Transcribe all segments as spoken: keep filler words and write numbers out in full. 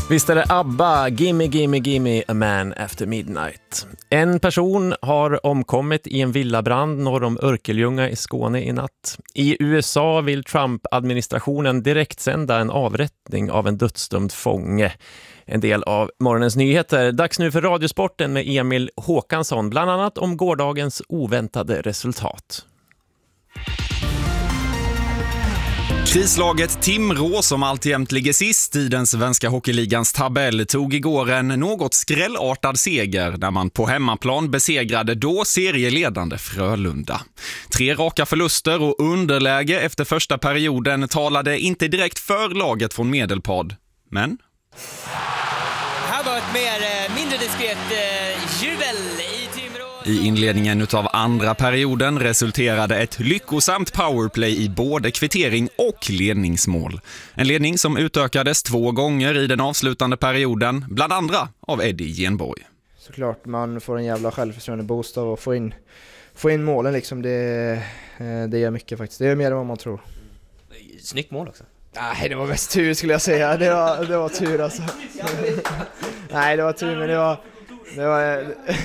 Visst är det ABBA, Gimme, Gimme, Gimme a Man After Midnight. En person har omkommit i en villabrand norr om Örkelljunga i Skåne i natt. I U S A vill Trump-administrationen direktsända en avrättning av en dödsdömd fånge. En del av morgonens nyheter. Dags nu för Radiosporten med Emil Håkansson, bland annat om gårdagens oväntade resultat. Krislaget Timrå, som alltjämt ligger sist i den svenska hockeyligans tabell, tog igår en något skrällartad seger när man på hemmaplan besegrade då serieledande Frölunda. Tre raka förluster och underläge efter första perioden talade inte direkt för laget från Medelpad. Men här var ett mer, mindre diskret eh, jubel i Timrå. I inledningen utav andra perioden resulterade ett lyckosamt powerplay i både kvittering och ledningsmål. En ledning som utökades två gånger i den avslutande perioden, bland andra av Eddie Genborg. Såklart man får en jävla självförtroende boost av att få in, få in målen liksom. Det, det gör mycket faktiskt. Det är mer än vad man tror. Snyggt mål också. Nej, det var mest tur skulle jag säga. Det var, det var tur alltså. Nej, det var tur, men det var... Det var,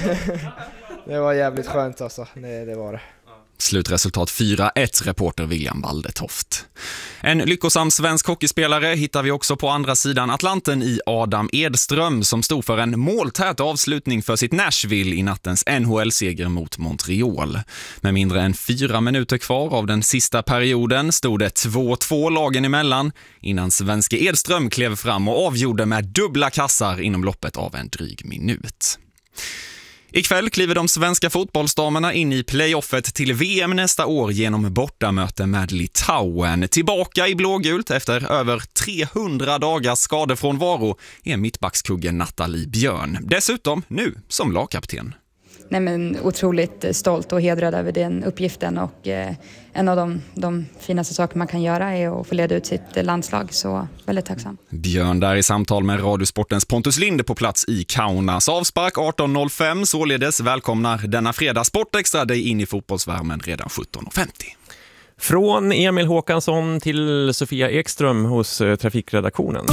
det var jävligt skönt alltså. Det, det var det. Slutresultat fyra ett, reporter William Waldetoft. En lyckosam svensk hockeyspelare hittar vi också på andra sidan Atlanten i Adam Edström, som stod för en måltät avslutning för sitt Nashville i nattens N H L-seger mot Montreal. Med mindre än fyra minuter kvar av den sista perioden stod det två två lagen emellan innan svenske Edström klev fram och avgjorde med dubbla kassar inom loppet av en dryg minut. Ikväll kliver de svenska fotbollsdamerna in i playoffet till V M nästa år genom bortamöte med Litauen. Tillbaka i blågult efter över trehundra dagars skadefrånvaro är mittbackskuggen Nathalie Björn. Dessutom nu som lagkapten. Nej, men otroligt stolt och hedrad över den uppgiften, och eh, en av de, de finaste saker man kan göra är att få leda ut sitt landslag, så väldigt tacksam. Björn där i samtal med Radiosportens Pontus Linde på plats i Kaunas. Avspark arton noll fem, således välkomnar denna fredag Sportextra dig in i fotbollsvärmen redan sjutton femtio. Från Emil Håkansson till Sofia Ekström hos Trafikredaktionen.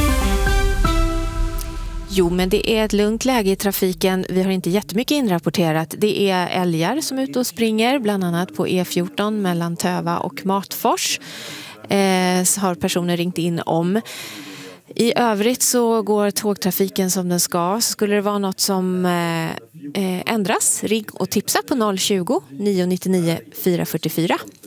Jo, men det är ett lugnt läge i trafiken. Vi har inte jättemycket inrapporterat. Det är älgar som är ute och springer, bland annat på E fjorton mellan Töva och Matfors. Eh, så har personer ringt in om. I övrigt så går tågtrafiken som den ska. Skulle det vara något som eh, ändras, ring och tipsa på noll tjugo, nio nio nio, fyra fyra fyra.